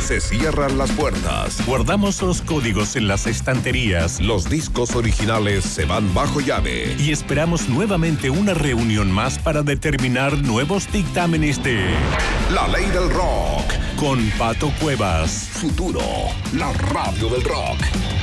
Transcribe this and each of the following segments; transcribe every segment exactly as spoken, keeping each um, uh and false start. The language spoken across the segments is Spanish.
Se cierran las puertas. Guardamos los códigos en las estanterías. Los discos originales se van bajo llave. Y esperamos nuevamente una reunión más para determinar nuevos dictámenes de La Ley del Rock. Con Pato Cuevas. Futuro, la radio del rock.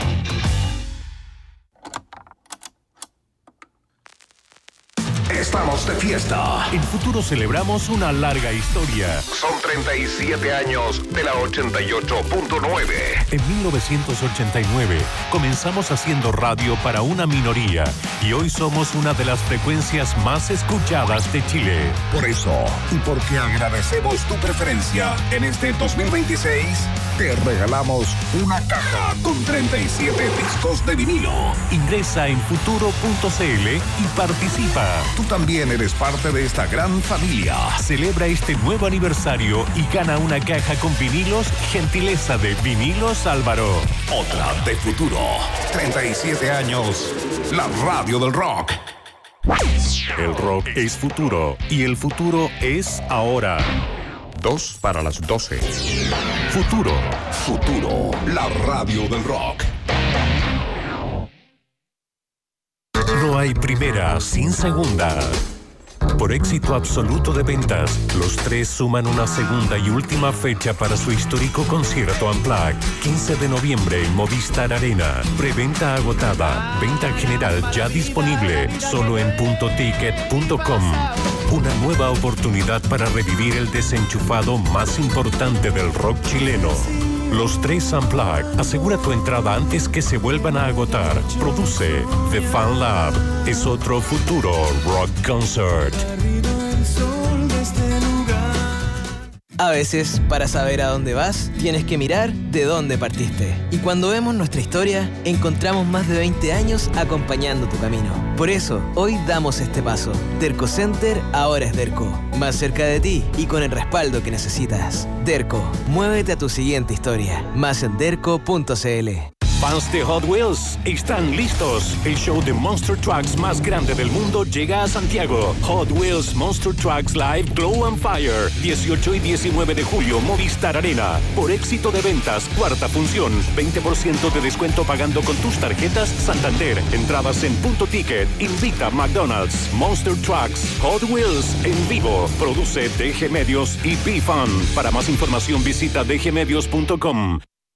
Estamos de fiesta. En Futuro celebramos una larga historia. Son treinta y siete años de la ochenta y ocho punto nueve. En mil novecientos ochenta y nueve comenzamos haciendo radio para una minoría y hoy somos una de las frecuencias más escuchadas de Chile. Por eso, y porque agradecemos tu preferencia, en este dos mil veintiséis te regalamos una caja con treinta y siete discos de vinilo. Ingresa en futuro punto c l y participa. Tú también eres parte de esta gran familia. Celebra este nuevo aniversario y gana una caja con vinilos, gentileza de Vinilos Álvaro. Otra de Futuro. treinta y siete años. La radio del rock. El rock es futuro y el futuro es ahora. Dos para las doce. Futuro. Futuro. La radio del rock. No hay primera sin segunda. Por éxito absoluto de ventas, los tres suman una segunda y última fecha para su histórico concierto Unplugged. quince de noviembre en Movistar Arena. Preventa agotada. Venta general ya disponible. Solo en punto ticket punto com. Una nueva oportunidad para revivir el desenchufado más importante del rock chileno. Los tres Unplugged. Asegura tu entrada antes que se vuelvan a agotar. Produce The Fan Lab. Es otro Futuro Rock Concert. A veces, para saber a dónde vas, tienes que mirar de dónde partiste. Y cuando vemos nuestra historia, encontramos más de veinte años acompañando tu camino. Por eso, hoy damos este paso. Derco Center ahora es Derco. Más cerca de ti y con el respaldo que necesitas. Derco, muévete a tu siguiente historia. Más en derco punto c l. Fans de Hot Wheels, están listos. El show de Monster Trucks más grande del mundo llega a Santiago. Hot Wheels Monster Trucks Live Glow and Fire. dieciocho y diecinueve de julio, Movistar Arena. Por éxito de ventas, cuarta función. veinte por ciento de descuento pagando con tus tarjetas Santander. Entradas en Punto Ticket. Invita McDonald's. Monster Trucks Hot Wheels en vivo. Produce D G Medios y B-Fun. Para más información visita d g medios punto com.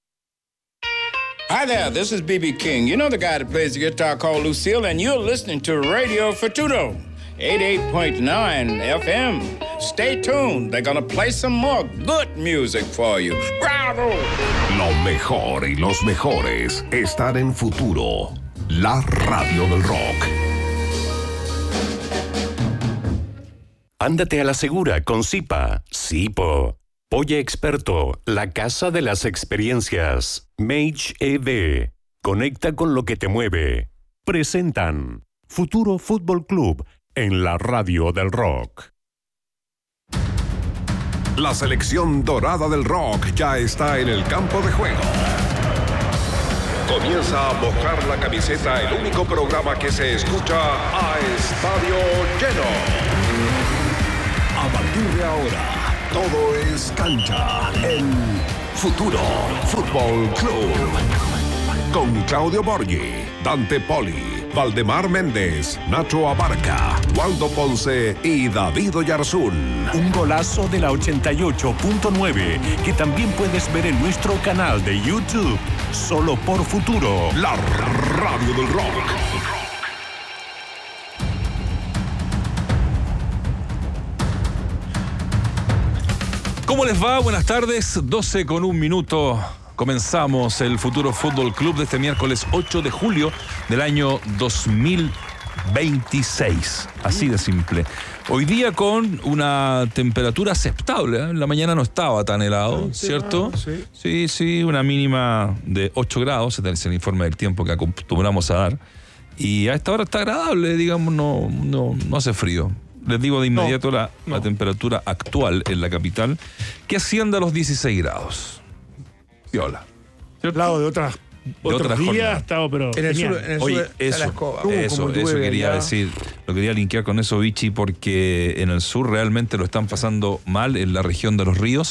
Hi there, this is B B King. You know the guy that plays the guitar called Lucille, and you're listening to Radio Futuro, eighty-eight point nine F M. Stay tuned. They're gonna play some more good music for you. ¡Bravo! Lo mejor y los mejores están en Futuro, la radio del rock. Ándate a la segura con Zipa. Zipo. Oye Experto, la casa de las experiencias. Mage E D. Conecta con lo que te mueve. Presentan Futuro Fútbol Club en la radio del rock. La selección dorada del rock ya está en el campo de juego. Comienza a mojar la camiseta, el único programa que se escucha a estadio lleno. A partir de ahora, todo es cancha en Futuro Fútbol Club. Con Claudio Borghi, Dante Poli, Valdemar Méndez, Nacho Abarca, Waldo Ponce y David Oyarzún. Un golazo de la ochenta y ocho punto nueve que también puedes ver en nuestro canal de YouTube. Solo por Futuro, la radio del rock. ¿Cómo les va? Buenas tardes, doce con un minuto. Comenzamos el Futuro Fútbol Club de este miércoles ocho de julio del año dos mil veintiséis. Así de simple. Hoy día con una temperatura aceptable, ¿eh? En la mañana no estaba tan helado, ¿cierto? Sí. sí, sí, una mínima de ocho grados, ese es el informe del tiempo que acostumbramos a dar. Y a esta hora está agradable, digamos, no, no, no hace frío. Les digo de inmediato no, la, no. la temperatura actual en la capital, que asciende a los dieciséis grados. Viola. Lado de otras, de otros otras días, estaba, pero en el sur, en el Oye, sur eso, la escoba. Uh, eso, eso quería allá. decir, lo quería linkear con eso, Vichy, porque en el sur realmente lo están pasando mal en la región de los ríos,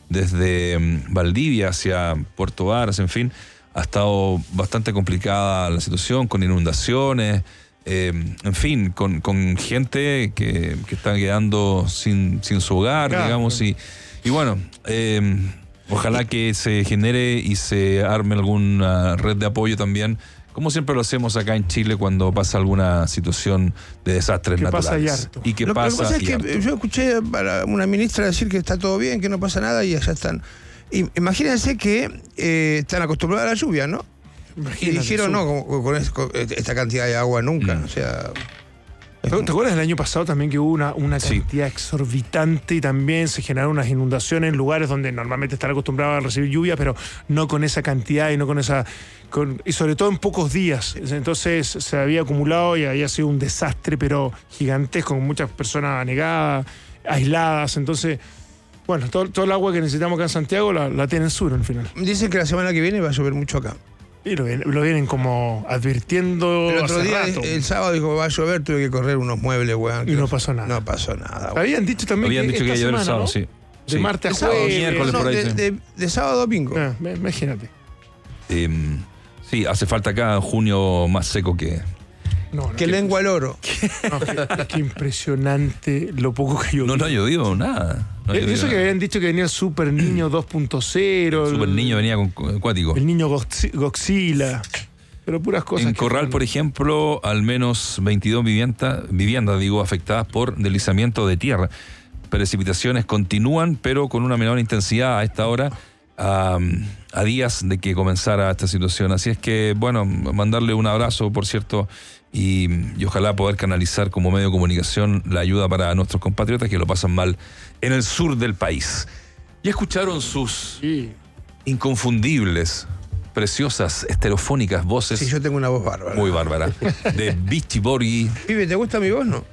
desde um, Valdivia hacia Puerto Varas, en fin, ha estado bastante complicada la situación, con inundaciones, eh, en fin, con, con gente que, que está quedando sin, sin su hogar, claro, digamos, y, y bueno, eh, ojalá que se genere y se arme alguna red de apoyo también, como siempre lo hacemos acá en Chile cuando pasa alguna situación de desastres que naturales. Pasa y harto. Y que lo, pasa lo que pasa es y que harto. yo escuché a una ministra decir que está todo bien, que no pasa nada y allá están. Y, imagínense que eh, están acostumbrados a la lluvia, ¿no? Imagínate, y dijeron, no, con, con, es, con esta cantidad de agua nunca, mm. o sea... ¿Te, ¿Te acuerdas del año pasado también que hubo una, una cantidad sí. exorbitante y también se generaron unas inundaciones en lugares donde normalmente están acostumbrados a recibir lluvia, pero no con esa cantidad y no con esa... Con, y sobre todo en pocos días. Entonces se había acumulado y había sido un desastre, pero gigantesco, con muchas personas anegadas, aisladas. Entonces, bueno, todo, todo el agua que necesitamos acá en Santiago la, la tiene el sur al final. Dicen que la semana que viene va a llover mucho acá. Y lo, lo vienen como advirtiendo el otro hace día, rato. El sábado dijo va a llover, tuve que correr unos muebles, weón. Y no pasó nada. No pasó nada, weón. Habían dicho también Habían que dicho esta que iba a llover el semana, sábado, ¿no? sí. De sí. martes a sábado, jueves. miércoles no, por ahí. de, Sí. de, de sábado a domingo. Ah, imagínate. Eh, sí, hace falta acá junio más seco que... No, no, que lengua al oro. No, qué, qué impresionante lo poco que llovió. No, no ha llovido nada. No ha llovido Eso que nada. habían dicho que venía el Super Niño dos punto cero. El Super Niño venía con, con acuático. El niño Godzilla. Pero puras cosas. En que Corral, están... por ejemplo, al menos veintidós viviendas, viviendas digo, afectadas por deslizamiento de tierra. Precipitaciones continúan, pero con una menor intensidad a esta hora, a, a días de que comenzara esta situación. Así es que, bueno, mandarle un abrazo, por cierto, y, y ojalá poder canalizar como medio de comunicación la ayuda para nuestros compatriotas que lo pasan mal en el sur del país. Ya escucharon sus Sí. inconfundibles, preciosas, estereofónicas voces. Sí, yo tengo una voz bárbara. Muy bárbara. De Beastie Boy, Pibe, ¿te gusta mi voz, no?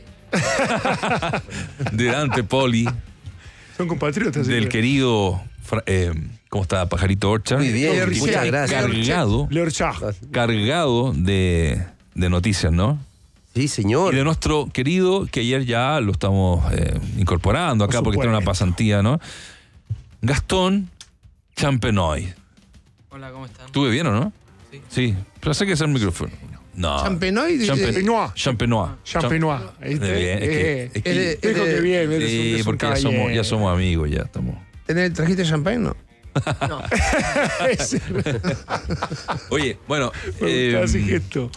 de Dante Poli, Son compatriotas. del sí, querido, eh, ¿cómo está? Pajarito Orchard. Muy bien, Leo muchas Richard. gracias. Cargado, Leo Chá. cargado de, de noticias, ¿no? Sí, señor. Y de nuestro querido, que ayer ya lo estamos eh, incorporando acá Por porque está en una supuesto. pasantía, ¿no? Gastón Champenoy. Hola, ¿cómo están? ¿Estuve bien o no? Sí. Sí, pero sé que es el micrófono. No. Champenoy. Champe- Champenois. Champenois. Champenois. ¿Viste? Bien, es que- Eh, es que- eres- dijo que bien, eres un- Sí, eres un porque ya somos, caballero. ya somos amigos, ya estamos. ¿Tenés- ¿Trajiste champagne, no? No. Ese- Oye, bueno, Me eh, gustaba ese gesto.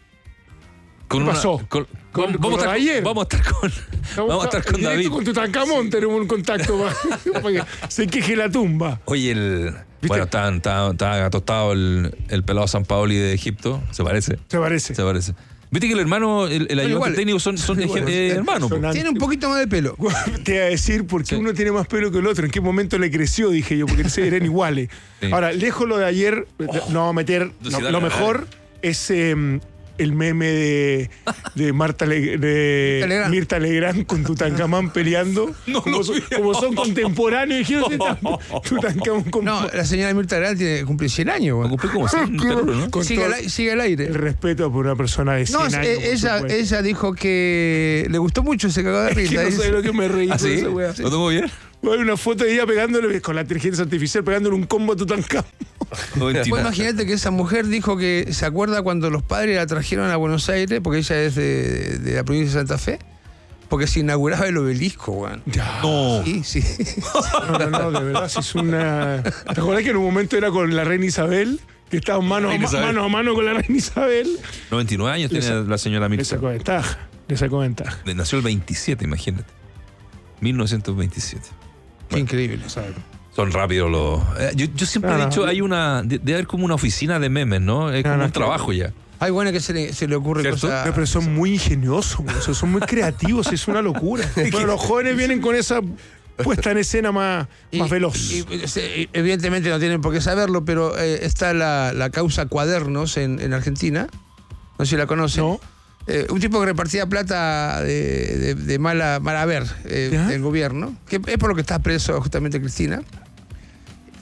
con ¿Qué una- pasó? con- ¿Con- vamos, con a estar, ayer? vamos a estar con, vamos a estar con Directo David. Con Tutankamón tenemos un contacto para, para que se queje la tumba. Oye, el, bueno, está, está, está atostado el, el pelado San Paoli de Egipto, ¿se parece? ¿Se parece? Se parece. Viste que el hermano, el, el ayudante igual. técnico son, son igual. eh, hermanos. po. Son Tiene un poquito más de pelo. Te iba a decir por qué Sí. uno tiene más pelo que el otro. ¿En qué momento le creció? Dije yo, porque se eran iguales. Sí. Ahora, lejos lo de ayer, no vamos a meter. Sí, Lo, dale, lo dale. mejor es eh, el meme de, de Marta Le- de Mirta Legrand. Mirta Legrand con Tutankamón peleando. No, como, no son, vi. como son contemporáneos. Dijeron, Tutankamón con No, la señora Mirta Legrand tiene cumple cien años, Me weón. cumplí como cien, pero, ¿no? con Sigue, todo al, ai- sigue al aire. el respeto por una persona de cien No, años. eh, por ella, supuesto. ella dijo que le gustó mucho, se cagó de Es que risa. no dice. sé lo que me reí ¿Ah, con sí? esa wea. ¿Lo tomo bien? Hay una foto de ella pegándole con la inteligencia artificial, pegándole un combo a Tutankamón. No, Pues mentira. imagínate que esa mujer dijo que se acuerda cuando los padres la trajeron a Buenos Aires, porque ella es de, de la provincia de Santa Fe, porque se inauguraba el obelisco, weón. No. Sí, sí. No, no, no, de verdad, si es una... ¿Te acuerdas que en un momento era con la reina Isabel? Que estaban mano, a Reina ma- Isabel. mano a mano con la reina Isabel. noventa y nueve años Le tiene sa- la señora Le Mirta. sacó ventaja, le sacó ventaja. Nació el veintisiete, imagínate. mil novecientos veintisiete. Qué increíble. Son rápidos los... eh, yo, yo siempre No, he no. dicho, hay una... de- Debe haber como una oficina de memes, ¿no? Es No, como no, un que- trabajo ya. Ay, bueno, que se le, se le ocurre ¿Cierto? cosas. No, pero son muy ingeniosos, güey, o sea, son muy creativos, es una locura. Bueno, los jóvenes vienen con esa puesta en escena más, Y- más veloz. y- y- se- evidentemente no tienen por qué saberlo, pero eh, está la, la causa Cuadernos en, en Argentina. No sé si la conocen. No. Eh, un tipo que repartía plata de, de- de mala, mala haber eh, ¿Ya? del gobierno, que es por lo que está preso justamente Cristina.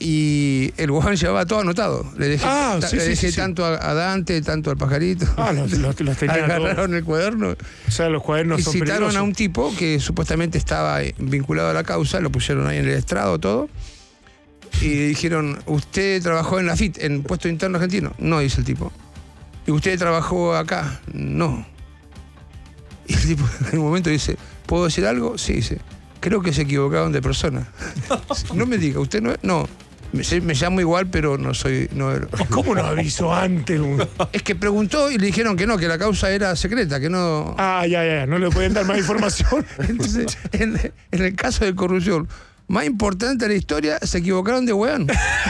y el Wuhan llevaba todo anotado. Le dejé, ah, ta, sí, le sí, dejé sí, tanto sí. a Dante, tanto al pajarito. Ah, los, los, los tenían agarraron todos. el cuaderno. O sea, los cuadernos y son citaron peligrosos. a un tipo que supuestamente estaba vinculado a la causa, lo pusieron ahí en el estrado todo. Y dijeron, ¿usted trabajó en la F I T, en puesto interno argentino? No, dice el tipo. ¿Y usted trabajó acá? No. Y el tipo en un momento dice, ¿puedo decir algo? Sí, dice. Creo que se equivocaron de persona. No me diga, ¿usted no es? No. Me, me llamo igual, pero no soy... No, ¿Cómo no avisó antes? Es que preguntó y le dijeron que no, que la causa era secreta, que no... Ah, ya, ya, no le pueden dar más información. Entonces, en, en el caso de corrupción más importante de la historia, se equivocaron de weón.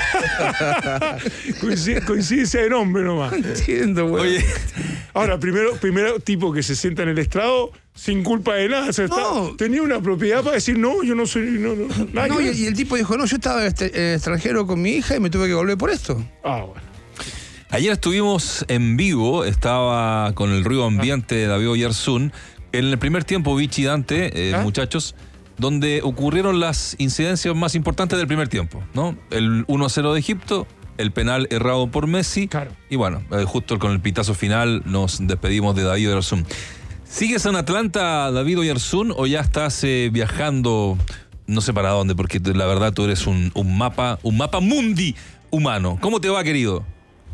Coincide, coincidencia de nombre nomás. Entiendo, weón. Oye. Ahora, primero, primero tipo que se sienta en el estrado sin culpa de nada. O sea, no. está, tenía una propiedad para decir, no, yo no soy... No, no, no y, y el tipo dijo, no, yo estaba este, eh, extranjero con mi hija y me tuve que volver por esto. Ah, bueno. Ayer estuvimos en vivo, estaba con el ruido ambiente de David Oyarzún. En el primer tiempo, Vichy y Dante, eh, ¿Ah? muchachos, donde ocurrieron las incidencias más importantes del primer tiempo, ¿no? El uno a cero de Egipto, el penal errado por Messi, claro. Y bueno, eh, justo con el pitazo final nos despedimos de David Oyarzún. ¿Sigues en Atlanta, David Oyarzún, o ya estás eh, viajando, no sé para dónde, porque la verdad tú eres un, un mapa, un mapa mundi humano? ¿Cómo te va, querido?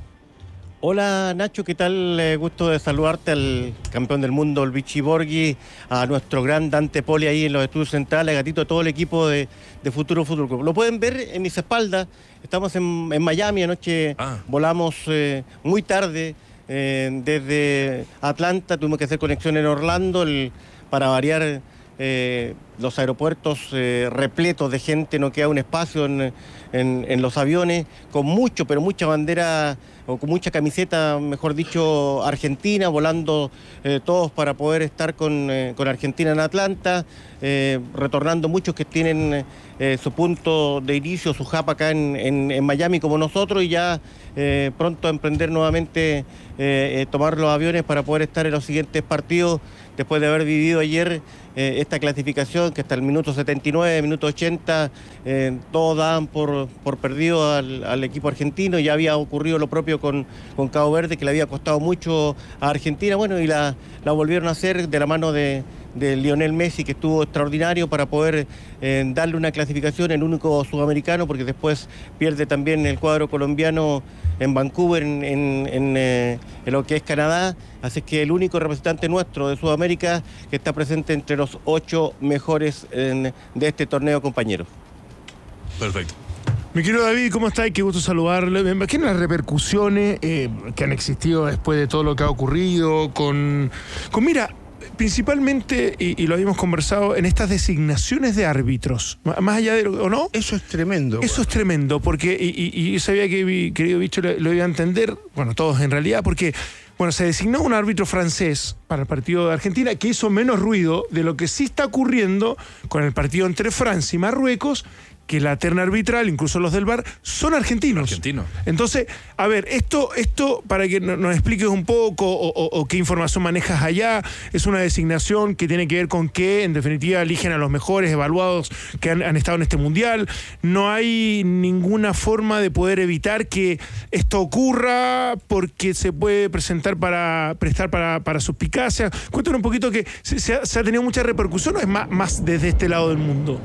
Hola Nacho, ¿qué tal? Eh, gusto de saludarte al campeón del mundo, el Vichy Borghi, a nuestro gran Dante Poli ahí en los estudios centrales, Gatito, a todo el equipo de, de Futuro Fútbol Club. Lo pueden ver en mis espaldas, estamos en, en Miami, anoche ah. volamos eh, muy tarde eh, desde Atlanta, tuvimos que hacer conexión en Orlando el, para variar eh, los aeropuertos eh, repletos de gente, no queda un espacio en, en, en los aviones, con mucho, pero mucha bandera, o con mucha camiseta, mejor dicho, argentina, volando eh, todos para poder estar con, eh, con Argentina en Atlanta, eh, retornando muchos que tienen eh, su punto de inicio, su hub acá en, en, en Miami como nosotros, y ya eh, pronto a emprender nuevamente, eh, eh, tomar los aviones para poder estar en los siguientes partidos, después de haber vivido ayer eh, esta clasificación, que hasta el minuto setenta y nueve, minuto ochenta, eh, todos daban por, por perdido al, al equipo argentino. Ya había ocurrido lo propio con, con Cabo Verde, que le había costado mucho a Argentina, bueno, y la, la volvieron a hacer de la mano de, de Lionel Messi, que estuvo extraordinario para poder eh, darle una clasificación, el único sudamericano, porque después pierde también el cuadro colombiano en Vancouver, en, en, en, eh, en lo que es Canadá. Así que el único representante nuestro de Sudamérica que está presente entre los ocho mejores en, de este torneo, compañeros. Perfecto. Mi querido David, ¿cómo está? Qué gusto saludarle. Me imagino las repercusiones eh, que han existido después de todo lo que ha ocurrido con... con mira, principalmente, y, y lo habíamos conversado, en estas designaciones de árbitros, más allá de lo, ¿o no? Eso es tremendo. Eso es tremendo, porque, y, y, y sabía que mi querido Bicho lo, lo iba a entender, bueno, todos en realidad, porque, bueno, se designó un árbitro francés para el partido de Argentina que hizo menos ruido de lo que sí está ocurriendo con el partido entre Francia y Marruecos, que la terna arbitral, incluso los del V A R, son argentinos. Argentino. Entonces, a ver, esto, esto para que nos expliques un poco o, o, o qué información manejas allá, es una designación que tiene que ver con que, en definitiva, eligen a los mejores evaluados que han, han estado en este mundial. No hay ninguna forma de poder evitar que esto ocurra porque se puede presentar para prestar para, para suspicacia. Cuéntanos un poquito que se, se, ha, se ha tenido mucha repercusión, o es más, más desde este lado del mundo.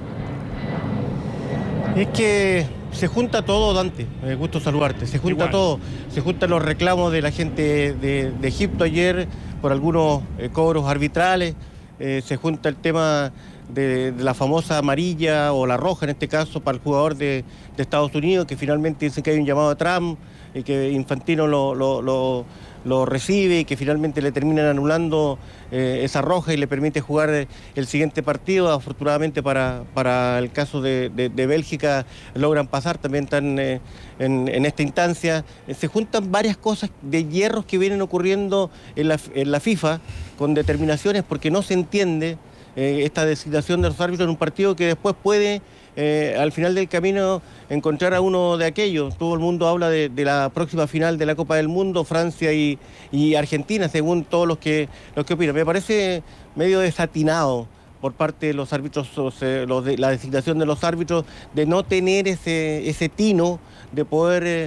Es que se junta todo, Dante, me gusto saludarte, se junta Igual. todo, se juntan los reclamos de la gente de, de Egipto ayer por algunos eh, cobros arbitrales, eh, se junta el tema de, de la famosa amarilla o la roja en este caso para el jugador de, de Estados Unidos, que finalmente dice que hay un llamado a Trump y que Infantino lo, lo, lo, lo recibe y que finalmente le terminan anulando eh, esa roja y le permite jugar el siguiente partido. Afortunadamente para, para el caso de, de, de Bélgica logran pasar, también están eh, en, en esta instancia. Eh, se juntan varias cosas de hierros que vienen ocurriendo en la, en la FIFA con determinaciones porque no se entiende eh, esta designación de los árbitros en un partido que después puede... Eh, al final del camino encontrar a uno de aquellos. Todo el mundo habla de, de la próxima final de la Copa del Mundo, Francia y, y Argentina, según todos los que, los que opinan. Me parece medio desatinado por parte de los árbitros, los de, la designación de los árbitros, de no tener ese, ese tino de poder eh,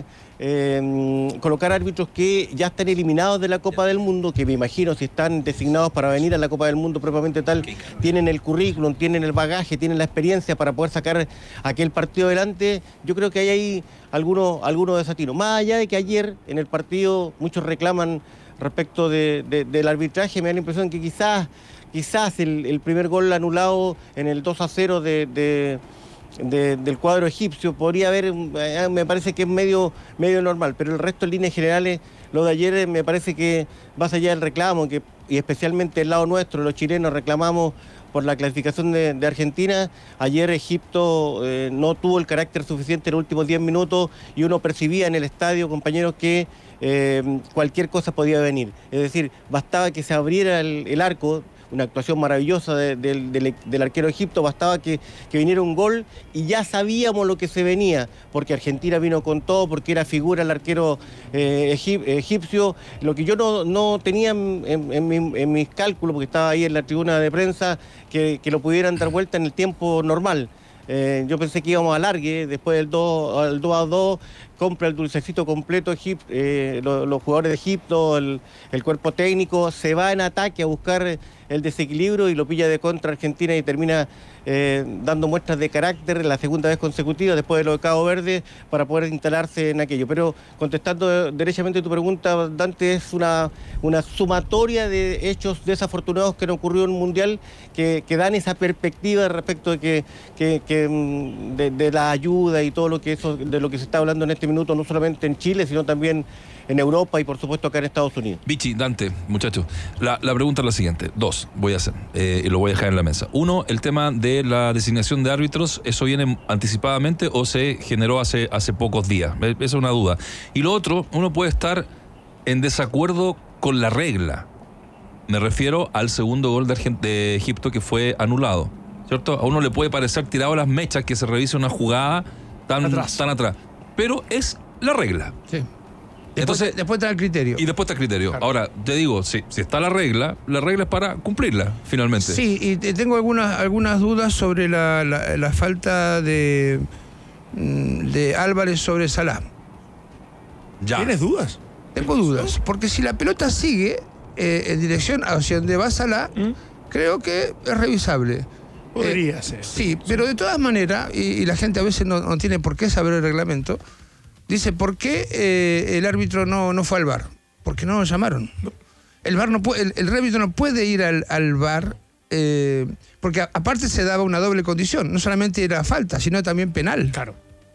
eh, colocar árbitros que ya están eliminados de la Copa del Mundo, que me imagino si están designados para venir a la Copa del Mundo propiamente tal, tienen el currículum, tienen el bagaje, tienen la experiencia para poder sacar aquel partido adelante. Yo creo que hay ahí algunos alguno desatinos. Más allá de que ayer en el partido muchos reclaman respecto de, de, del arbitraje, me da la impresión que quizás, quizás el, el primer gol anulado en el dos a cero de... de De, del cuadro egipcio podría haber, eh, me parece que es medio, medio normal, pero el resto en líneas generales, lo de ayer eh, me parece que más allá del reclamo, que, y especialmente el lado nuestro, los chilenos reclamamos por la clasificación de, de Argentina, ayer Egipto eh, no tuvo el carácter suficiente en los últimos diez minutos y uno percibía en el estadio, compañeros, que eh, cualquier cosa podía venir, es decir, bastaba que se abriera el, el arco, una actuación maravillosa de, de, de, del arquero de Egipto, bastaba que, que viniera un gol y ya sabíamos lo que se venía, porque Argentina vino con todo, porque era figura el arquero eh, egip, egipcio, lo que yo no, no tenía en, en, en, mi, en mis cálculos, porque estaba ahí en la tribuna de prensa, que, que lo pudieran dar vuelta en el tiempo normal. Eh, yo pensé que íbamos a alargue, después del dos a dos, compra el dulcecito completo, Egip, eh, los, los jugadores de Egipto, el, el cuerpo técnico, se va en ataque a buscar el desequilibrio y lo pilla de contra Argentina y termina eh, dando muestras de carácter la segunda vez consecutiva después de lo de Cabo Verde para poder instalarse en aquello. Pero contestando derechamente tu pregunta, Dante, es una, una sumatoria de hechos desafortunados que han ocurrido en un Mundial que, que dan esa perspectiva respecto de que, que, que de, de la ayuda y todo lo que eso, de lo que se está hablando en este minuto, no solamente en Chile, sino también en Europa y por supuesto acá en Estados Unidos. Vichy, Dante, muchachos, la, la pregunta es la siguiente, dos voy a hacer, eh, y lo voy a dejar en la mesa. Uno, el tema de la designación de árbitros, ¿eso viene anticipadamente o se generó hace, hace pocos días? Esa es una duda. Y lo otro, uno puede estar en desacuerdo con la regla. Me refiero al segundo gol de, Argent- de Egipto que fue anulado, ¿cierto? A uno le puede parecer tirado a las mechas que se revise una jugada tan atrás, tan atrás. Pero es la regla. Sí. Entonces, después, después está el criterio. Y después está el criterio. Claro. Ahora, te digo, si, si está la regla, la regla es para cumplirla, finalmente. Sí, y tengo algunas, algunas dudas sobre la, la, la falta de, de Álvarez sobre Salah. Ya. ¿Tienes dudas? Tengo dudas, porque si la pelota sigue eh, en dirección hacia donde va Salah, ¿Mm? creo que es revisable. Podría eh, ser. Sí, pero de todas maneras, y, y la gente a veces no, no tiene por qué saber el reglamento, dice, ¿por qué eh, el árbitro no, no fue al V A R? Porque no lo llamaron. El V A R no puede, el, el árbitro no puede ir al, al V A R, eh, porque a, aparte se daba una doble condición. No solamente era falta, sino también penal. Claro.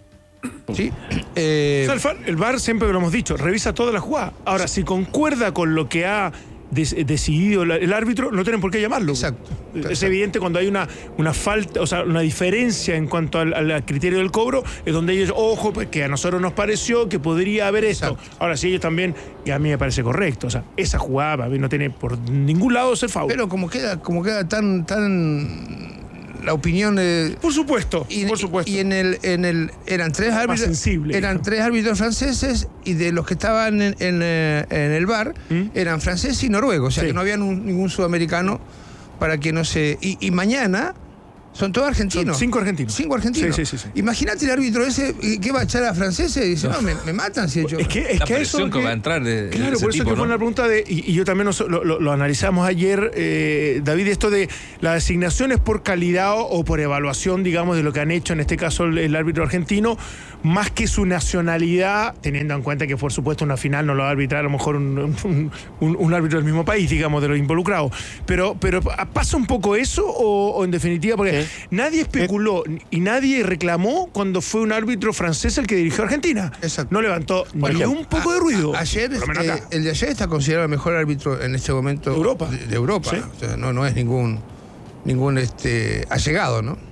¿Sí? Eh, o sea, el, el V A R, siempre lo hemos dicho, revisa toda la jugada. Ahora, si concuerda con lo que ha des, decidido la, el árbitro, no tienen por qué llamarlo. Exacto. Es exacto. evidente cuando hay una, una falta, o sea, una diferencia en cuanto al, al criterio del cobro, es donde ellos, ojo, que a nosotros nos pareció que podría haber esto. Exacto. Ahora, sí, ellos también, y a mí me parece correcto. O sea, esa jugada a mí no tiene por ningún lado ser foul. Pero como queda, como queda tan, tan la opinión eh, por supuesto, y, por supuesto. Y en el, en el eran tres árbitros, sensible, eran ¿no? tres árbitros franceses y de los que estaban en, en, en el V A R ¿Mm? eran franceses y noruegos, o sea sí. que no había un, ningún sudamericano para que no se. Y, y mañana son todos argentinos. Son cinco argentinos. Cinco argentinos. Sí, sí, sí, sí. Imagínate el árbitro ese que va a echar a franceses y dice, no, no me, me matan si he hecho. Es que, es la que presión eso que, que va a entrar de, claro, de ese por eso tipo, que fue ¿no? una pregunta de, y, y yo también lo, lo, lo analizamos ayer, eh, David, esto de las designaciones por calidad o, o por evaluación, digamos, de lo que han hecho, en este caso el, el árbitro argentino, más que su nacionalidad, teniendo en cuenta que por supuesto una final no lo va a arbitrar a lo mejor un, un, un, un árbitro del mismo país, digamos, de los involucrados. Pero, pero ¿pasa un poco eso o, o en definitiva? Porque sí. nadie especuló y nadie reclamó cuando fue un árbitro francés el que dirigió a Argentina. Exacto. No levantó Por ni ejemplo, un poco a, de ruido. A, ayer, eh, el de ayer está considerado el mejor árbitro en este momento Europa. de, de Europa. ¿Sí? O sea, no, no es ningún, ningún este, allegado, ¿no?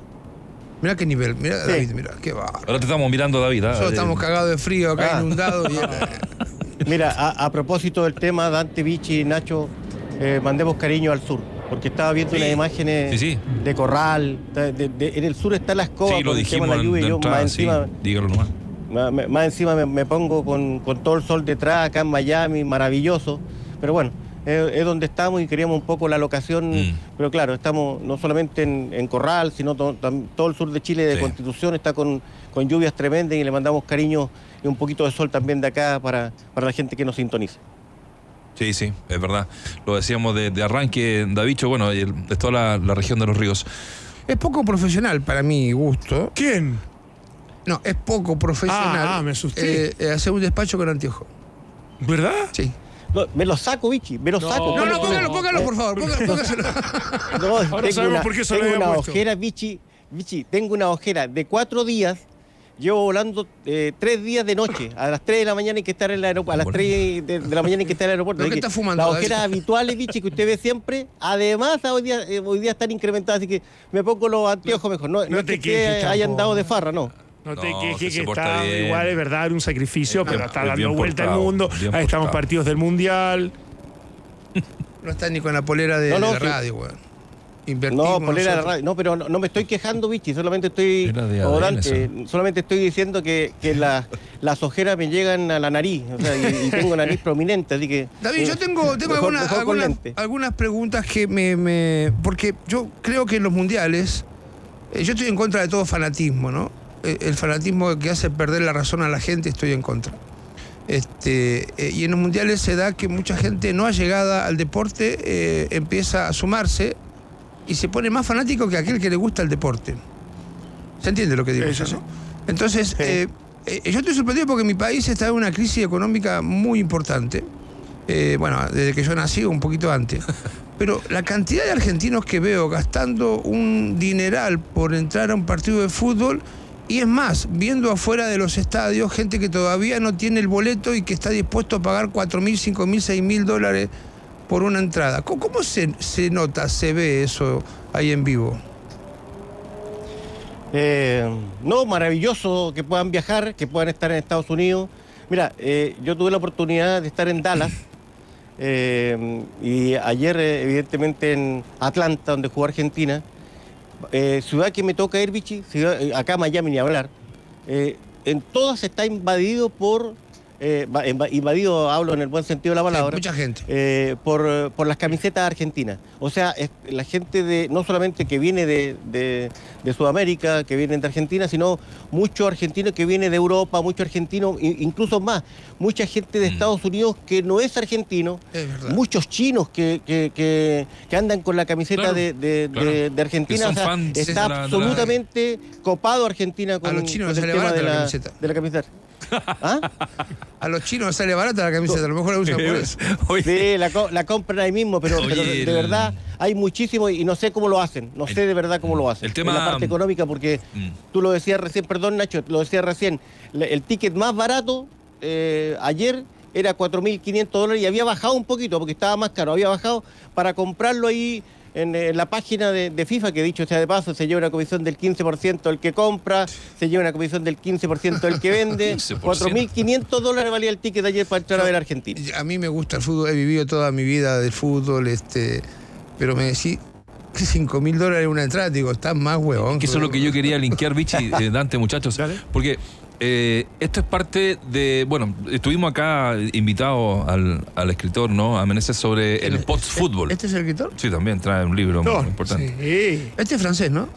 Mirá qué nivel, mirá sí. David, mirá, qué va. Ahora te estamos mirando, David. ¿eh? Nosotros estamos cagados de frío acá, ah. inundados. Y, eh. Mira, a, a propósito del tema, Dante, Vichy, Nacho, eh, mandemos cariño al sur, porque estaba viendo sí. unas imágenes sí, sí. de corral. De, de, de, en el sur está la escoba, sí, lo por el tema de la lluvia. De yo entrada, más encima, sí, dígalo nomás. Más, más encima me, me pongo con, con todo el sol detrás, acá en Miami, maravilloso. Pero bueno, eh, es donde estamos y queríamos un poco la locación, Mm. pero claro, estamos no solamente en, en Corral, sino to, tam, todo el sur de Chile de Sí. Constitución está con, con lluvias tremendas y le mandamos cariño y un poquito de sol también de acá para, para la gente que nos sintoniza. Sí, sí, es verdad. Lo decíamos de, de arranque, Davicho, bueno, y el- de toda la, la región de los ríos. Es poco profesional para mi gusto. ¿Quién? No, es poco profesional. Ah, ah, me asusté. eh, eh, hacer un despacho con anteojo. ¿Verdad? Sí. No, me lo saco, Vichy, me lo saco. No, no, ¿Cómo- póngalo, póngalo, por favor. Póngalo, póngaselo. No, Ahora tengo sabemos una, por qué se lo tengo había una puesto. ojera, Vichy, Vichy, tengo una ojera de cuatro días. Llevo volando eh, tres días de noche. A las tres de la mañana hay que estar en el aeropuerto. A las tres de, de la mañana hay que estar en el aeropuerto. ¿Pero qué Así que está fumando, las David? ojeras habituales, Vichy, que usted ve siempre, además hoy día, eh, hoy día están incrementadas, así que me pongo los anteojos mejor. No, no, no es te que quejes, ustedes Chapo. hayan dado de farra, no. No te No, quejes si se que porta está bien. igual, es verdad, era un sacrificio, Es pero bien- está es dando bien vuelta al portado, mundo. bien Ahí estamos portado. partidos del Mundial. No está ni con la polera de, No, no, de la sí. radio, weón. Invertimos No, polera de nosotros. radio. No, pero no, no me estoy quejando, Vichy, solamente estoy. Era de o A D N Dante, eso. solamente estoy diciendo que, que la- las ojeras me llegan a la nariz. O sea, y, y tengo nariz prominente, así que. David, eh, yo tengo, tengo mejor- alguna- mejor con algunas, lente. algunas preguntas que me, me- Porque yo creo que en los mundiales. eh, yo estoy en contra de todo fanatismo, ¿no? Eh, el fanatismo que hace perder la razón a la gente, estoy en contra. Este, eh, y en los mundiales se da que mucha gente no allegada al deporte eh, empieza a sumarse y se pone más fanático que aquel que le gusta el deporte. ¿Se entiende lo que digo? Eso yo, sí. no? Entonces, eh, eh, yo estoy sorprendido porque mi país está en una crisis económica muy importante. Eh, bueno, desde que yo nací, un poquito antes. Pero la cantidad de argentinos que veo gastando un dineral por entrar a un partido de fútbol, y es más, viendo afuera de los estadios gente que todavía no tiene el boleto y que está dispuesto a pagar cuatro mil, cinco mil, seis mil dólares por una entrada. ¿Cómo, cómo se, se nota, se ve eso ahí en vivo? Eh, no, maravilloso que puedan viajar, que puedan estar en Estados Unidos. Mira, eh, yo tuve la oportunidad de estar en Dallas eh, y ayer, eh, evidentemente, en Atlanta, donde jugó Argentina. Eh, ciudad que me toca ir, Vichy, ciudad, eh, acá Miami ni hablar. Eh, en todas está invadido por. Eh, va- inva- invadido, hablo en el buen sentido de la palabra. Sí, mucha gente. eh, por, eh, por las camisetas argentinas. O sea, es la gente de no solamente que viene de, de- de Sudamérica, que vienen de Argentina, sino muchos argentinos que vienen de Europa, muchos argentinos, i- incluso más, mucha gente de Estados Unidos que no es argentino, Es verdad. muchos chinos que, que, que- que andan con la camiseta Claro, de, de- claro. de- de Argentina. Que son O sea, fans de está la- de la- absolutamente copado Argentina con, A los chinos con les el sale tema barata de la la, camiseta. de la camiseta. ¿Ah? A los chinos les sale barata la camiseta, a lo mejor la usan por eso. Oye, Sí, la, co- la compran ahí mismo, pero, Oye, pero de, el- de verdad hay muchísimo y no sé cómo lo hacen. No sé de verdad cómo lo hacen. el tema- En la parte económica, porque Mm. tú lo decías recién, perdón Nacho, lo decías recién, le- el ticket más barato eh, ayer era cuatro mil quinientos dólares y había bajado un poquito porque estaba más caro. Había bajado para comprarlo ahí en, en la página de, de FIFA, que dicho sea de paso, se lleva una comisión del quince por ciento el que compra, se lleva una comisión del quince por ciento el que vende. quince por ciento. cuatro mil quinientos dólares valía el ticket ayer para entrar a ver a Argentina. A mí me gusta el fútbol, he vivido toda mi vida del fútbol, este, pero me decís cinco mil dólares una entrada, digo, estás más huevón. que eso es lo que yo quería linkear, Vichy, eh, Dante, muchachos. Dale. Porque eh, esto es parte de. Bueno, estuvimos acá invitados al, al escritor, ¿no? A Meneses sobre el post-fútbol. ¿Este es el escritor? Sí, también trae un libro muy No, importante. sí. Este es francés, ¿no?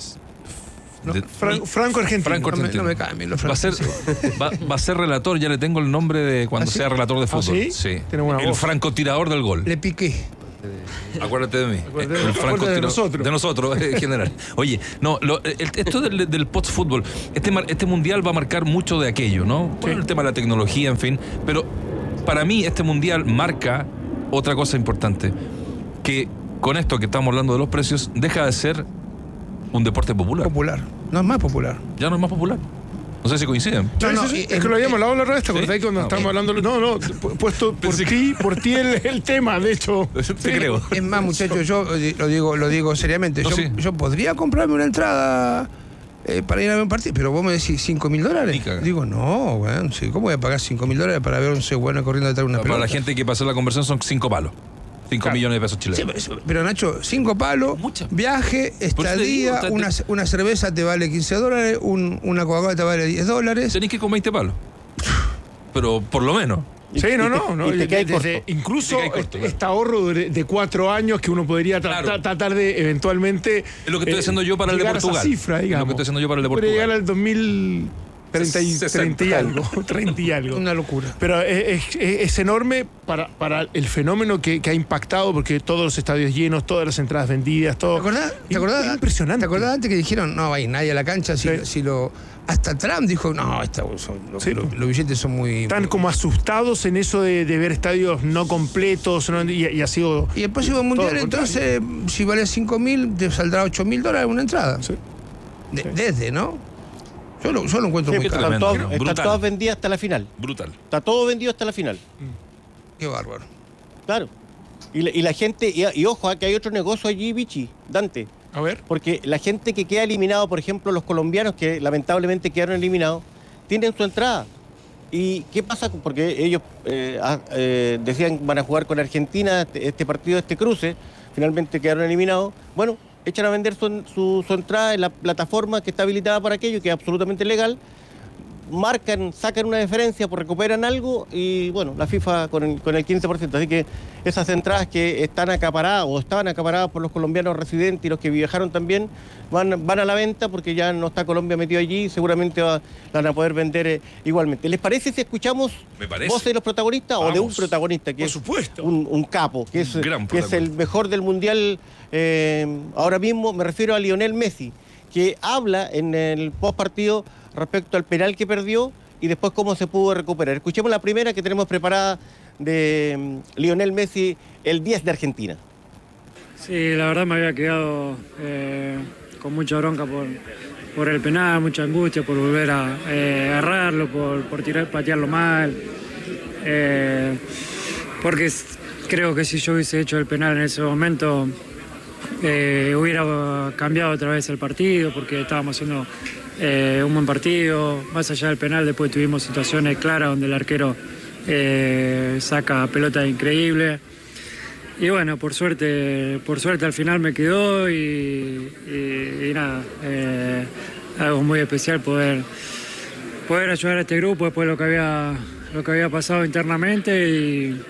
De- Fran- Franco Argentino. Franco No me, argentino. no me cambien los Va a, ser, franceses. va, va a ser relator, ya le tengo el nombre de cuando ¿Ah, sí? sea relator de ¿Ah, fútbol. sí? Tiene buena El voz. francotirador del gol. Le piqué. Acuérdate de mí. Acuérdate- El acuérdate francotirador- de nosotros. De nosotros, en general. Oye, no, lo- el- esto del, del post-fútbol, este, mar- este mundial va a marcar mucho de aquello, ¿no? Bueno, el tema de la tecnología, en fin. Pero para mí este mundial marca otra cosa importante. Que con esto que estamos hablando de los precios, deja de ser un deporte popular. Popular. No es más popular. Ya no es más popular. No sé si coinciden. No, No, no, sí, sí, y- es que lo habíamos hablado la otra vez, ¿te ¿Sí? acordás cuando Ah, estábamos ok. hablando? No, no, pu- puesto por Pensé que- ti, por ti el, el tema, de hecho. Te creo. Es más, muchachos, yo eh, lo digo, lo digo seriamente. No, yo, sí. yo podría comprarme una entrada eh, para ir a ver un partido, pero vos me decís cinco mil Ni dólares. caga. Digo, no, weón, sí, ¿cómo voy a pagar cinco mil dólares para ver un bueno corriendo detrás de una Para pelota? la gente que pasó la conversión son cinco palos. Cinco Claro. millones de pesos Sí, chilenos. pero- pero Nacho, cinco palos, Mucha. viaje, Por eso te estadía, digo, está- una, una cerveza te vale quince dólares, un- una Coca-Cola te vale diez dólares. Tenés que ir con veinte palos. Pero por lo menos. Sí, y, no, y te, no, no. y te de, quedas de, corto. de, incluso Te quedas corto, este, claro. este ahorro de, de cuatro años que uno podría tra Claro. tratar de eventualmente. Es lo que estoy haciendo yo para el de llegar a esa Portugal. cifra, digamos. Es lo que estoy haciendo yo para el de Puede Portugal. llegar al dos mil treinta y, sesenta. treinta y algo. treinta y algo. Una locura. Pero es, es, es enorme para, para el fenómeno que, que ha impactado, porque todos los estadios llenos, todas las entradas vendidas, todo. ¿Te acordás? ¿Te acordás? Es impresionante. ¿Te acordás antes que dijeron, no va a ir nadie a la cancha? Si, Sí. si lo, hasta Trump dijo, no, esta, son, los, Sí. los- los billetes son muy... Están como asustados en eso de, de ver estadios no completos, ¿no? Y, y ha sido. Y el próximo mundial, lo contrario. entonces, si vale cinco mil, te saldrá ocho mil dólares una entrada. Sí. De- Sí. Desde, ¿no? Yo lo, yo lo encuentro Sí, muy están, caro. Tremendo, todas, ¿no? están Brutal. todas vendidas hasta la final. Brutal. Está todo vendido hasta la final. Qué bárbaro. Claro. Y la, y la gente, y, y ojo, que hay otro negocio allí, Vichy, Dante. A ver. Porque la gente que queda eliminado, por ejemplo, los colombianos que lamentablemente quedaron eliminados, tienen su entrada. ¿Y qué pasa? Porque ellos eh, ah, eh, decían van a jugar con Argentina este, este partido, este cruce, finalmente quedaron eliminados. Bueno, echan a vender su, su, su entrada en la plataforma que está habilitada para aquello, que es absolutamente legal. Marcan, sacan una diferencia, pues recuperan algo y bueno, la FIFA con el, con el quince por ciento. Así que esas entradas que están acaparadas o estaban acaparadas por los colombianos residentes y los que viajaron también van, van a la venta porque ya no está Colombia metido allí, seguramente va, la van a poder vender eh, igualmente. ¿Les parece si escuchamos Me parece. voces de los protagonistas o de un Vamos. protagonista que Por es supuesto. un, un capo, que es, Un gran que es el protagonista. mejor del mundial eh, ahora mismo? Me refiero a Lionel Messi, que habla en el post partido respecto al penal que perdió y después cómo se pudo recuperar. Escuchemos la primera que tenemos preparada de mm, Lionel Messi, el diez de Argentina. Sí, la verdad me había quedado eh, con mucha bronca por, por el penal, mucha angustia por volver a eh, agarrarlo, por, por tirar, patearlo mal. Eh, porque s- creo que si yo hubiese hecho el penal en ese momento eh, hubiera cambiado otra vez el partido, porque estábamos haciendo eh, un buen partido. Más allá del penal, después tuvimos situaciones claras donde el arquero eh, saca pelota increíble. Y bueno, por suerte, por suerte al final me quedó y, y- y nada, eh, algo muy especial poder, poder ayudar a este grupo después de lo que había, lo que había pasado internamente y,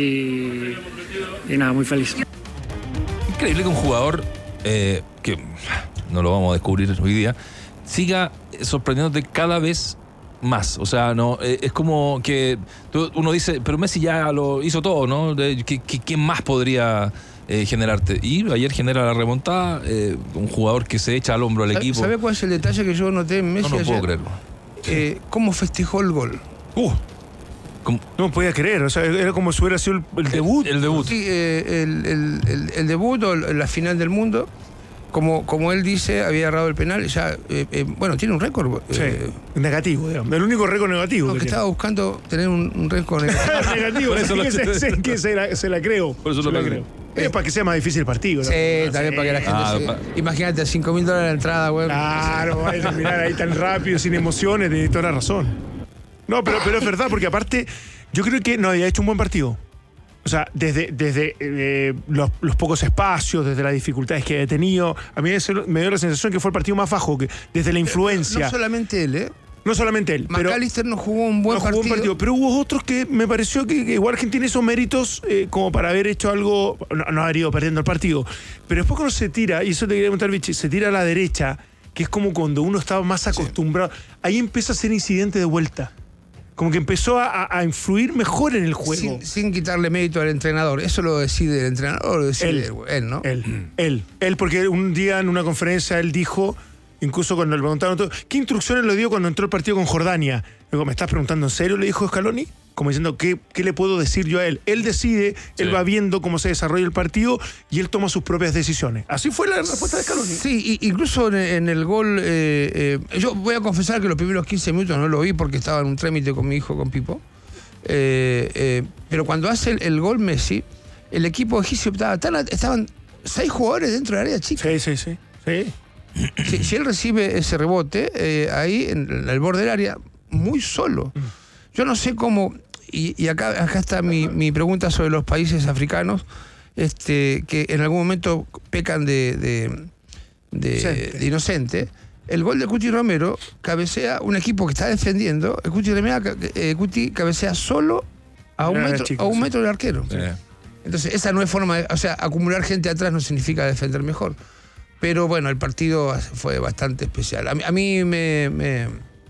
y, y nada, muy feliz. Increíble que un jugador eh, que no lo vamos a descubrir hoy día siga sorprendiéndote cada vez más. O sea, no eh, es como que tú- uno dice, pero Messi ya lo hizo todo, ¿no? De- ¿Qué, qué- qué más podría eh, generarte? Y ayer genera la remontada, eh, un jugador que se echa al hombro al equipo. ¿Sabes cuál es el detalle que yo noté en Messi No, no puedo ayer? creerlo. Eh, ¿Cómo festejó el gol? Uh, Como- no podía creer. O sea, era como si hubiera sido el, el debut. El debut. Sí, eh, el, el- el- el debut o la final del mundo, como, como él dice, había agarrado el penal. Ya, eh, eh, bueno, tiene un récord. Sí, eh, negativo, digamos. El único récord negativo. no, que tiene. estaba buscando tener un, un récord negativo. negativo, Por eso así lo- que, se, se- que se la, se la creo. Por eso se lo la creo. Es para que sea más difícil el partido. ¿no? Sí, también para que la gente Ah, se- pa- Imagínate, cinco mil dólares la entrada, güey. Claro, vaya a terminar ahí tan rápido, sin emociones, tiene toda la razón. No, pero, pero es verdad, porque aparte, yo creo que no había hecho un buen partido. O sea, desde, desde eh, los, los pocos espacios, desde las dificultades que había tenido, a mí ese- me dio la sensación que fue el partido más bajo, que desde la influencia. No solamente él, ¿eh? No solamente él, pero McAllister no jugó un buen no jugó partido. un partido, pero hubo otros que me pareció que, que igual Argentina hizo méritos eh, como para haber hecho algo, no, no haber ido perdiendo el partido. Pero después cuando se tira, y eso te quería preguntar, Vichy, se tira a la derecha, que es como cuando uno estaba más acostumbrado, ahí empieza a ser incidente de vuelta. Como que empezó a, a- a influir mejor en el juego. Sin, sin quitarle mérito al entrenador. ¿Eso lo decide el entrenador o lo decide Él. él, él, ¿no? Él, él, él, porque un día en una conferencia él dijo, incluso cuando le preguntaron todo, ¿qué instrucciones le dio cuando entró el partido con Jordania? Digo, ¿me estás preguntando en serio? Le dijo Scaloni, como diciendo, ¿qué, qué le puedo decir yo a él? Él decide, Sí. él va viendo cómo se desarrolla el partido y él toma sus propias decisiones. Así fue la respuesta de Scaloni. Sí, y- incluso en, en el gol, eh, eh, yo voy a confesar que los primeros quince minutos no lo vi porque estaba en un trámite con mi hijo, con Pipo. Eh, eh, pero cuando hace el, el gol Messi, el equipo egipcio estaba tan, at- estaban seis jugadores dentro del área chica. Sí, sí, sí. sí. Si, si él recibe ese rebote, eh, ahí en el borde del área, muy solo. Yo no sé cómo, y, y acá, acá está mi, mi pregunta sobre los países africanos, este, que en algún momento pecan de, de, de- Inocente. de inocente. El gol de Cuti Romero cabecea un equipo que está defendiendo, el Cuti, Romero, eh, Cuti cabecea solo a un Era metro, chico, a un sí. metro del arquero. Sí. Entonces, esa no es forma de. O sea, acumular gente atrás no significa defender mejor. Pero bueno, el partido fue bastante especial. A mí, a mí me, me,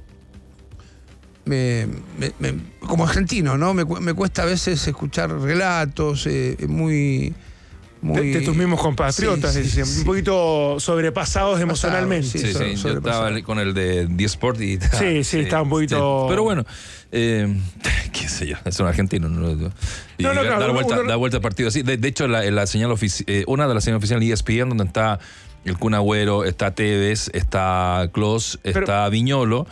me, me- me- como argentino, ¿no? Me, cu- me cuesta a veces escuchar relatos eh, muy. De, muy de tus mismos compatriotas, Sí, sí, dicen, sí. un poquito sobrepasados emocionalmente. Sí, Sí, so- sí, yo sobrepasado. estaba con el de The Sport y Sí, sí, estaba un poquito- Pero bueno, eh, qué sé yo, es un argentino. No, no, y No, no, claro, dar uno- vuelta, uno- dar vuelta al partido así. De, de hecho, la, la señal ofici- eh, una de las señales oficiales de E S P N, donde está el Kun Agüero, está Tevez, está Klose, Pero- está Viñolo,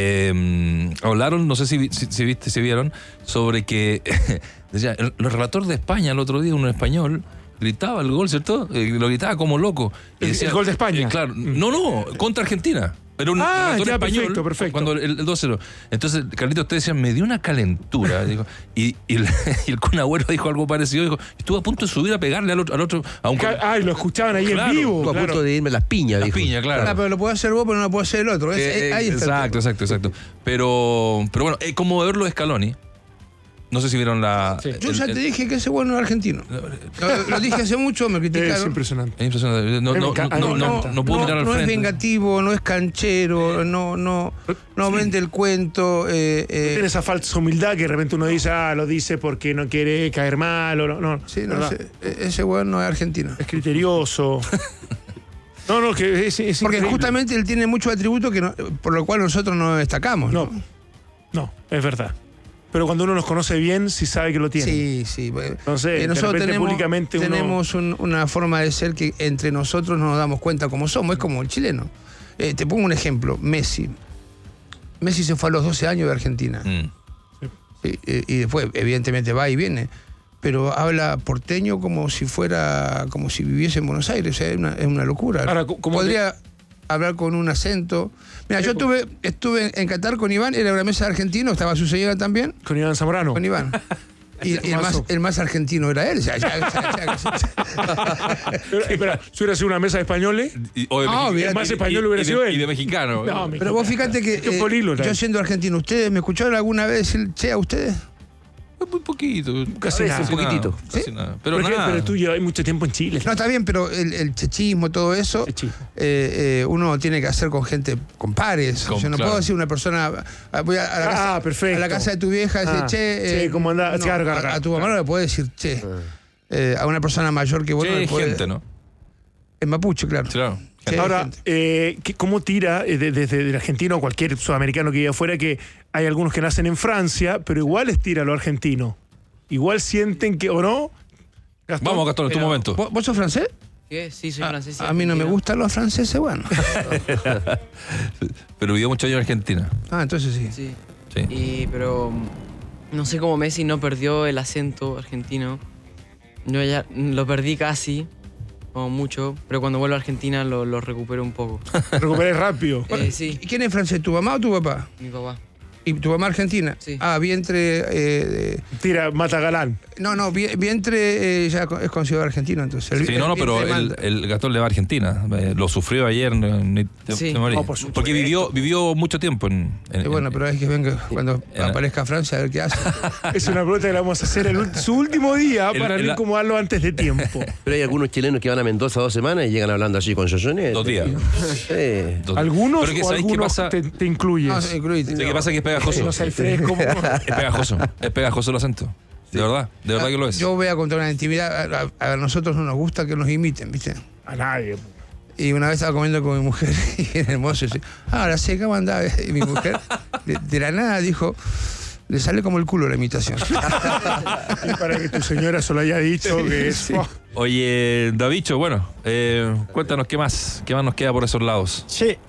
eh, hablaron, no sé si, vi- si, si viste, si vieron, sobre que decía, el, el relator de España el otro día, un español, gritaba el gol, ¿cierto? Eh, lo gritaba como loco. Y El- el gol de España. eh, claro, no, no, contra Argentina. Pero un Ah, relator ya, español, perfecto, perfecto. cuando el, el dos cero. Entonces, Carlitos, usted decía, me dio una calentura. dijo, y, y el, y el Kun Agüero dijo algo parecido. Dijo, estuve a punto de subir a pegarle al otro. Al otro a un, Ca- Ah, y lo escuchaban ahí Claro, en vivo. Estuvo a claro. punto de irme las piñas, la dijo. piña, claro. Ah, pero lo puede hacer vos, pero no lo puede hacer el otro. Es- Eh, eh, ahí está el exacto, tema. exacto, exacto. Pero, pero bueno, es como verlo de Scaloni. No sé si vieron la. Yo el- ya el- te dije que ese bueno es argentino. Lo, lo dije hace mucho, me Es criticaron. impresionante. Es impresionante. No, Me no, encanta, no, me no, encanta. no puedo no, mirar al no es frente. vengativo, no es canchero, no, no, no Sí. vende el cuento. eh, eh, Tiene esa falsa humildad que de repente uno dice, ah, lo dice porque no quiere caer mal o no. no sí, no, ¿verdad? ese, ese bueno no es argentino. Es criterioso. No, no, que es, es Porque increíble. justamente él tiene muchos atributos que no- por lo cual nosotros no destacamos. No, ¿no? no, es verdad. Pero cuando uno nos conoce bien, sí sabe que lo tiene. Sí, sí. bueno. No sé, Eh, de nosotros repente tenemos, públicamente uno- tenemos un- una forma de ser que entre nosotros no nos damos cuenta cómo somos. Es como el chileno. Eh, te pongo un ejemplo. Messi. Messi se fue a los doce años de Argentina. Mm. Sí, eh, y después, evidentemente, va y viene. Pero habla porteño como si fuera, como si viviese en Buenos Aires. O sea, es una, es una locura. Ahora, ¿cómo Podría hablar con un acento. Mira, yo tuve, estuve en Qatar con Iván, era una mesa de argentinos, estaba su señora también, Con Iván Zamorano. con Iván. Y, y el, más, el más argentino era él. Ya, ya, ya, ya. Pero, espera, si hubiera sido una mesa de españoles, Y- o de No, mexi- mira, y- más y- español y- hubiera y de- sido él. Y de mexicano. No, me- Pero vos fíjate que Qué eh, políglota. yo siendo argentino, ¿ustedes me escucharon alguna vez decir che a ustedes? Muy poquito. Casi A nada. veces, Un poquitito. casi ¿Sí? nada. Pero pero, que- nada. pero tú llevas mucho tiempo en Chile. No, está bien, pero el, el chechismo, todo eso, Chechismo. eh, eh, uno tiene que hacer con gente, con pares. Con- Yo no claro. puedo decir una persona, ah, voy a, a la, Ah, casa, perfecto. a la casa de tu vieja y decir, Ah, che, sí, ¿cómo andás? no, Claro, claro, a, claro. a tu mamá no le puedes decir, che. Eh, a una persona mayor que vos no Sí, le podés- gente, ¿no? En mapuche, claro. Claro. Sí, Ahora, gente. eh, ¿qué- ¿cómo tira eh, de- desde el argentino o cualquier sudamericano que vive afuera que hay algunos que nacen en Francia, pero igual les tira lo argentino? Igual sienten que, ¿o no? Gastón. Vamos, Gastón, en tu Pero- momento. ¿Vos, vos sos francés? ¿Qué? Sí, soy A- francés. y a mí no me argentino. gustan los franceses, bueno. Pero vivió muchos años en Argentina. Ah, entonces sí. Sí. Sí. Y, pero mm, no sé cómo Messi no perdió el acento argentino. Yo ya lo perdí casi, como mucho, pero cuando vuelvo a Argentina lo, lo recupero un poco. Recuperé rápido. Eh, sí, ¿Y quién es francés, tu mamá o tu papá? mi papá. ¿Y tu mamá argentina? Sí. Ah, vientre. eh, Tira, mata galán. no, no, vie- vientre eh, ya es considerado argentino, entonces. El- Sí, el no, no, vientre pero el, manda. el Gastón le va a Argentina. Eh, Lo sufrió ayer. no, ni- te- Sí. te morí. No, por supuesto. Porque vivió, vivió mucho tiempo en. en- Y bueno, en- pero es que venga cuando en- aparezca Francia a ver qué hace. Es una pregunta que le vamos a hacer en ul- su último día El- para el- no incomodarlo antes de tiempo. Pero hay algunos chilenos que van a Mendoza dos semanas y llegan hablando así con Yoyonet. Dos días. Sí. Dos- ¿Algunos Pero que o ¿sabéis qué algunos pasa? te, te incluyes? No, sí, incluite. ¿Sabéis qué pasa? Que es pegajoso. No sé, fresco. Es pegajoso. Es pegajoso el acento. De verdad, de verdad que lo es. Yo voy a contar una intimidad. A, a- a nosotros no nos gusta que nos imiten, ¿viste? A nadie. Y una vez estaba comiendo con mi mujer y en el mozo dice, ah, ahora sé cómo andaba. Y mi mujer, de, de la nada, dijo, le sale como el culo la imitación. Y para que tu señora se lo haya dicho, que es. Oh, Oye, Davicho, bueno, eh, cuéntanos qué más, qué más nos queda por esos lados. Sí,